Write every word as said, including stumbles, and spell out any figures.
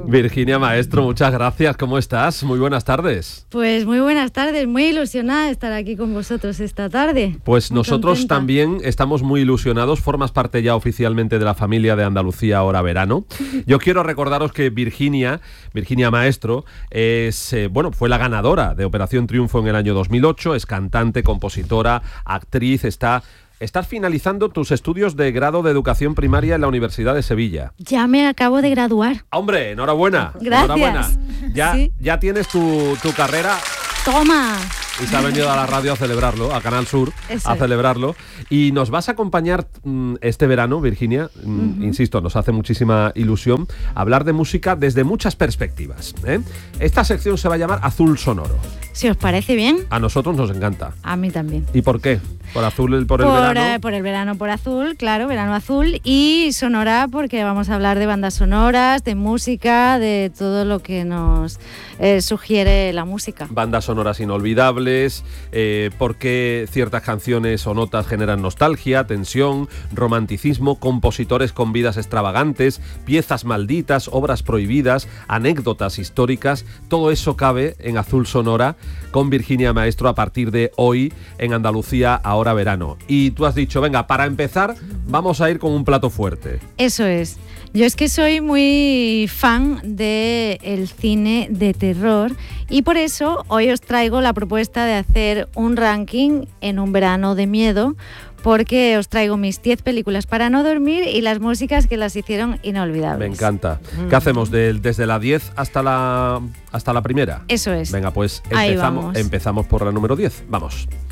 Virginia Maestro, muchas gracias. ¿Cómo estás? Muy buenas tardes. Pues muy buenas tardes, muy ilusionada de estar aquí con vosotros esta tarde. Pues muy nosotros contenta. también estamos muy ilusionados. Formas parte ya oficialmente de la familia de Andalucía Ahora Verano. Yo quiero recordaros que Virginia, Virginia Maestro, es, eh, bueno, fue la ganadora de Operación Triunfo en el año dos mil ocho. Es cantante, compositora, actriz, está... Estás finalizando tus estudios de grado de educación primaria en la Universidad de Sevilla. Ya me acabo de graduar. ¡Hombre, enhorabuena! Gracias. Enhorabuena. Ya, Sí. ya tienes tu, tu carrera... ¡Toma! Y se ha venido a la radio a celebrarlo, a Canal Sur, Eso a es. celebrarlo. Y nos vas a acompañar mmm, este verano, Virginia, mmm, uh-huh. insisto, nos hace muchísima ilusión hablar de música desde muchas perspectivas, ¿eh? Esta sección se va a llamar Azul Sonoro. Si os parece bien. A nosotros nos encanta. A mí también. ¿Y por qué? ¿Por azul, por el por, verano? Eh, por el verano, por azul, claro, verano azul. Y sonora, porque vamos a hablar de bandas sonoras, de música, de todo lo que nos eh, sugiere la música. Bandas sonoras inolvidables, eh, por qué ciertas canciones o notas generan nostalgia, tensión, romanticismo, compositores con vidas extravagantes, piezas malditas, obras prohibidas, anécdotas históricas. Todo eso cabe en Azul Sonora con Virginia Maestro a partir de hoy en Andalucía Ahora Verano. Y tú has dicho, venga, para empezar vamos a ir con un plato fuerte. Eso es. Yo es que soy muy fan del cine de terror y por eso hoy os traigo la propuesta de hacer un ranking en un verano de miedo, porque os traigo mis diez películas para no dormir y las músicas que las hicieron inolvidables. Me encanta. ¿Qué hacemos? ¿De, desde la diez hasta la, hasta la primera? Eso es. Venga, pues empezamos, empezamos por la número diez. Vamos.